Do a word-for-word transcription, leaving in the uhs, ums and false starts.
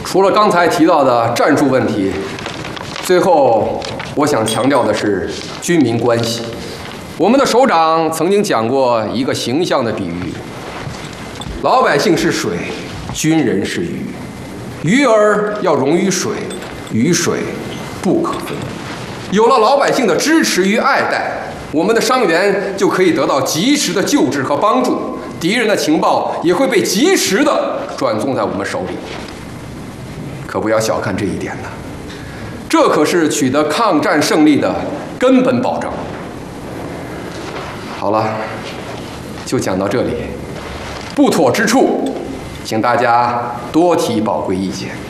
除了刚才提到的战术问题，最后我想强调的是军民关系。我们的首长曾经讲过一个形象的比喻：老百姓是水，军人是鱼，鱼儿要溶于水，鱼水不可分。有了老百姓的支持与爱戴，我们的伤员就可以得到及时的救治和帮助，敌人的情报也会被及时的转送在我们手里。可不要小看这一点呢，这可是取得抗战胜利的根本保证。好了，就讲到这里，不妥之处，请大家多提宝贵意见。